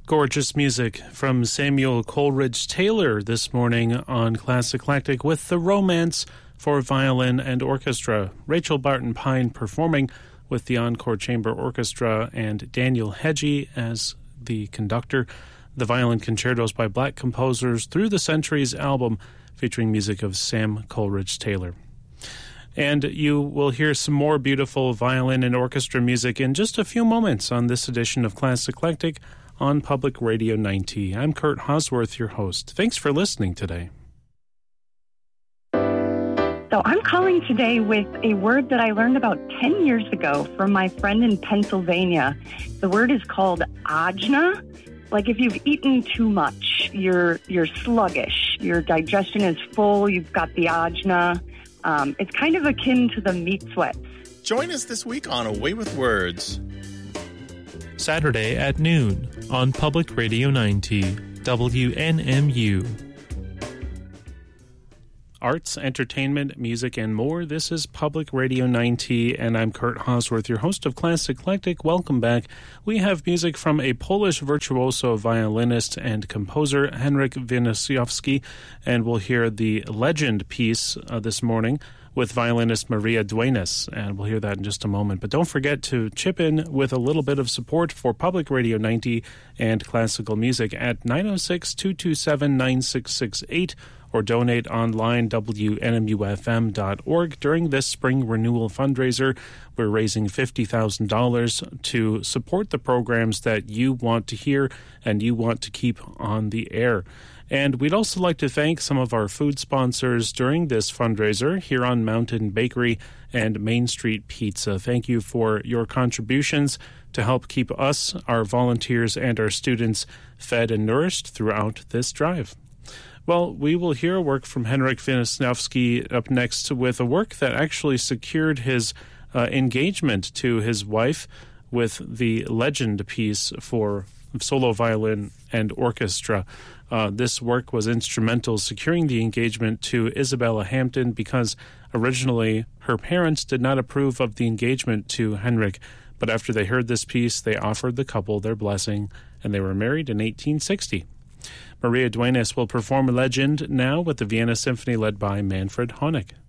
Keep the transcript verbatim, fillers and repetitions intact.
Gorgeous music from Samuel Coleridge Taylor this morning on Classic Eclectic with The Romance for violin and orchestra. Rachel Barton Pine performing with the Encore Chamber Orchestra and Daniel Heggie as the conductor. The violin concertos by Black composers through the centuries album featuring music of Sam Coleridge Taylor. And you will hear some more beautiful violin and orchestra music in just a few moments on this edition of Classic Eclectic on Public Radio ninety. I'm Kurt Hosworth, your host. Thanks for listening today. So I'm calling today with a word that I learned about ten years ago from my friend in Pennsylvania. The word is called ajna. Like if you've eaten too much, you're you're sluggish, your digestion is full, you've got the ajna. Um, it's kind of akin to the meat sweats. Join us this week on Away with Words. Saturday at noon on Public Radio ninety, W N M U. Arts, entertainment, music, and more. This is Public Radio ninety, and I'm Kurt Hosworth, your host of Classic Eclectic. Welcome back. We have music from a Polish virtuoso violinist and composer, Henryk Wieniawski, and we'll hear the Legend piece uh, this morning with violinist Maria Duenas, and we'll hear that in just a moment. But don't forget to chip in with a little bit of support for Public Radio ninety and classical music at nine oh six, two two seven, nine six six eight or donate online, W N M U F M dot org. During this spring renewal fundraiser, we're raising fifty thousand dollars to support the programs that you want to hear and you want to keep on the air. And we'd also like to thank some of our food sponsors during this fundraiser, Huron Mountain Bakery and Main Street Pizza. Thank you for your contributions to help keep us, our volunteers, and our students fed and nourished throughout this drive. Well, we will hear a work from Henryk Wieniawski up next with a work that actually secured his uh, engagement to his wife with the Legend piece for solo violin and orchestra. Uh, this work was instrumental securing the engagement to Isabella Hampton because originally her parents did not approve of the engagement to Henryk, but after they heard this piece, they offered the couple their blessing, and they were married in eighteen sixty. Maria Duenas will perform Legend now with the Vienna Symphony led by Manfred Honeck.